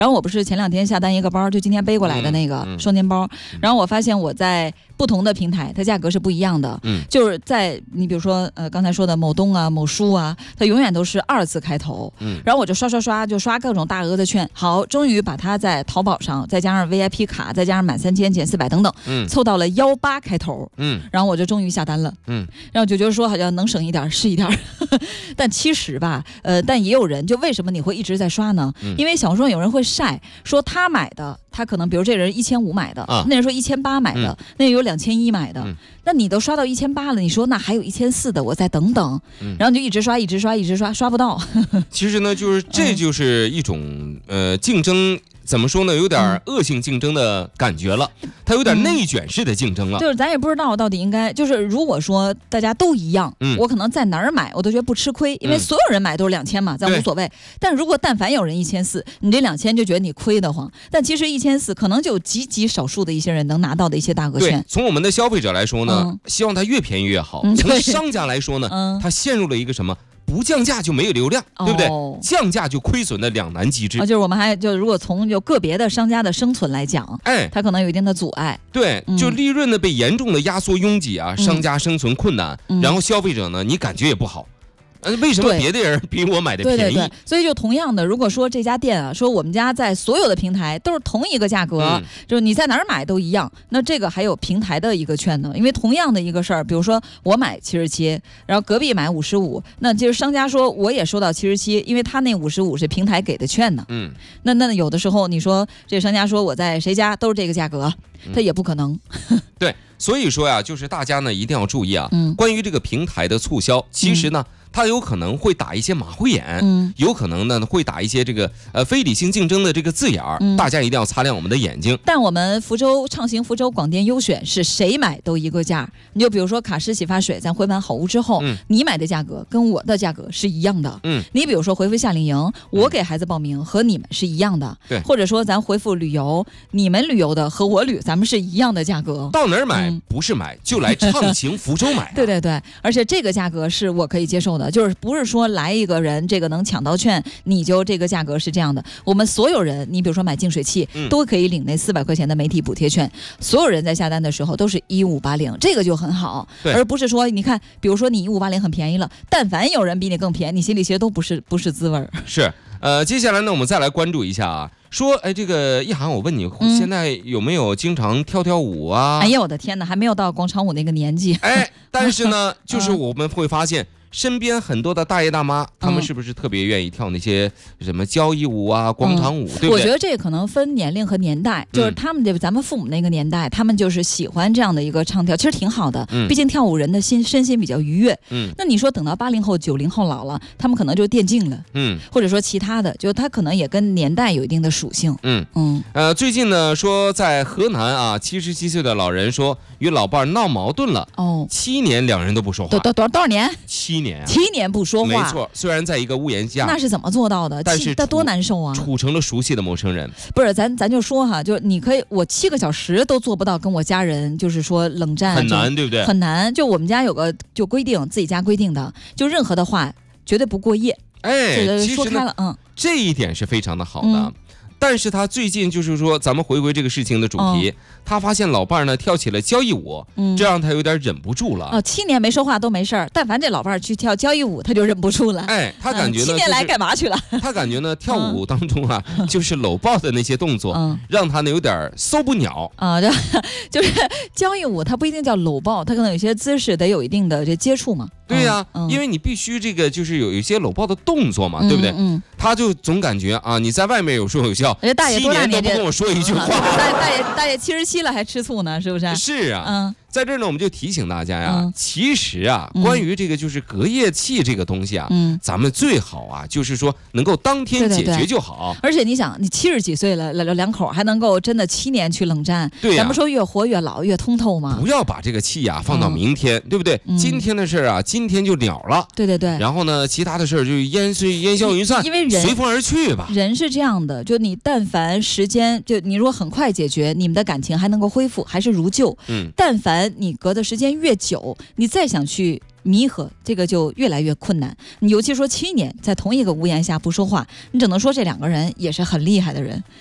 然后我不是前2天下单一个包，就今天背过来的那个双肩包，然后我发现我在不同的平台，它价格是不一样的。就是在你比如说刚才说的某东啊、某书啊，它永远都是2字开头。然后我就刷就刷各种大额的券，好，终于把它在淘宝上再加上 VIP 卡，再加上满3000减400等等，凑到了18开头。然后我就终于下单了。然后就觉得说好像能省一点是一点，但其实吧，但也有人就为什么你会一直在刷呢？因为小红书有人会晒说他买的，他可能比如这人1500买的，那人说1800买的，那有2100买的，那你都刷到1800了，你说那还有1400的，我再等等，然后就一直刷，刷不到。 其实呢，这就是一种竞争。怎么说呢？有点恶性竞争的感觉了，它有点内卷式的竞争了。 就是咱也不知道到底应该，就是如果说大家都一样，我可能在哪儿买我都觉得不吃亏，因为所有人买都是2000嘛，咱无所谓。但如果但凡有人1400，你这2000就觉得你亏得慌。但其实1400可能就极少数的一些人能拿到的一些大额券。 对，从我们的消费者来说呢，希望它越便宜越好。从商家来说呢，它陷入了一个什么？不降价就没有流量，对不对？降价就亏损的两难机制。 就是我们还就如果从就个别的商家的生存来讲，它可能有一定的阻碍。 对，就利润呢被严重的压缩拥挤啊，商家生存困难，然后消费者呢你感觉也不好。为什么别的人比我买的便宜？ 对，所以就同样的，如果说这家店啊，说我们家在所有的平台都是同一个价格，就是你在哪儿买都一样，那这个还有平台的一个券呢。因为同样的一个事儿，比如说我买77，然后隔壁买55，那就是商家说我也收到77，因为他那55是平台给的券呢。那有的时候你说这商家说我在谁家都是这个价格，他也不可能。 对，所以说呀，就是大家呢一定要注意啊，关于这个平台的促销，其实呢。它有可能会打一些马虎眼，有可能呢会打一些这个非理性竞争的这个字眼儿，大家一定要擦亮我们的眼睛。 但我们畅行福州广电优选是谁买都一个价，你就比如说卡诗洗发水，咱回完好物之后，你买的价格跟我的价格是一样的。你比如说回复夏令营，我给孩子报名和你们是一样的。 对， 或者说咱回复旅游，你们旅游的和我咱们是一样的价格。 到哪儿买不是买，就来畅行福州买。 对，而且这个价格是我可以接受的。就是不是说来一个人这个能抢到券，你就这个价格是这样的。我们所有人，你比如说买净水器，都可以领那400块钱的媒体补贴券。所有人在下单的时候都是1580，这个就很好，而不是说你看，比如说你1580很便宜了，但凡有人比你更便宜，你心里其实都不是滋味。 是，接下来呢，我们再来关注一下啊。说，这个一涵，我问你，现在有没有经常跳舞啊？ 哎呀，我的天哪，还没有到广场舞那个年纪。 但是呢，就是我们会发现。身边很多的大爷大妈，他们是不是特别愿意跳那些什么交谊舞啊、广场舞，对不对？ 我觉得这可能分年龄和年代，就是他们咱们父母那个年代，他们就是喜欢这样的一个唱跳，其实挺好的。毕竟跳舞人的身心比较愉悦。那你说等到80后、90后老了，他们可能就电竞了。或者说其他的，就他可能也跟年代有一定的属性。 最近呢，说在河南啊，77岁的老人说与老伴闹矛盾了。7年两人都不说话。 多少年 ？7年啊 ！7年不说话， 没错。虽然在一个屋檐下， 那是怎么做到的？ 但是多难受啊！ 处成了熟悉的陌生人。 不是，咱就说哈，就你可以，我7个小时都做不到跟我家人，就是说冷战， 很难，对不对？ 很难。就我们家有个就规定，自己家规定的，就任何的话绝对不过夜。说开了， 这一点是非常的好的。但是他最近就是说，咱们回归这个事情的主题，他发现老伴儿呢跳起了交谊舞，这让他有点忍不住了。 7年没说话都没事儿，但凡这老伴儿去跳交谊舞，他就忍不住了。 他感觉呢，7 年来干嘛去了？ 他感觉呢，跳舞当中啊，就是搂抱的那些动作，让他呢有点受不了啊。就是交谊舞，它不一定叫搂抱，它可能有些姿势得有一定的这接触嘛。 对呀，因为你必须这个就是有一些搂抱的动作嘛，对不对？他就总感觉啊，你在外面有说有笑，7年都不跟我说一句话。 大爷77了还吃醋呢，是不是？ 是啊，在这儿呢，我们就提醒大家呀，其实啊，关于这个就是隔夜气这个东西啊，咱们最好啊，就是说能够当天解决就好。 而且你想，你70几岁了，两口还能够真的7年去冷战， 对呀， 咱们说越活越老越通透嘛。 不要把这个气呀放到明天，对不对？今天的事啊，今天就了了。 对。 然后呢，其他的事儿就烟消云散， 因为人随风而去吧。 人是这样的，就你但凡时间，就你如果很快解决，你们的感情还能够恢复，还是如旧。但凡然你隔的时间越久，你再想去弥合，这个就越来越困难。你尤其说7年在同一个屋檐下不说话，你只能说这2个人也是很厉害的人。